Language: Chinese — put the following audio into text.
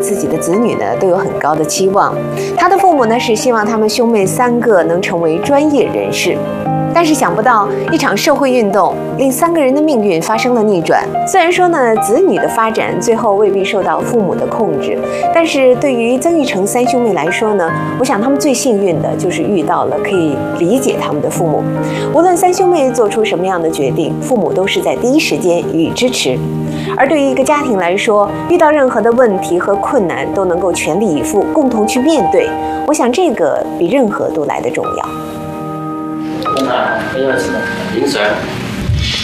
自己的子女呢都有很高的期望。他的父母呢是希望他们兄妹3个能成为专业人士。但是想不到，一场社会运动令3个人的命运发生了逆转。虽然说呢，子女的发展最后未必受到父母的控制，但是对于曾钰成3兄妹来说呢，我想他们最幸运的就是遇到了可以理解他们的父母。无论3兄妹做出什么样的决定，父母都是在第一时间予以支持。而对于一个家庭来说，遇到任何的问题和困难都能够全力以赴，共同去面对，我想这个比任何都来得重要。 因為平常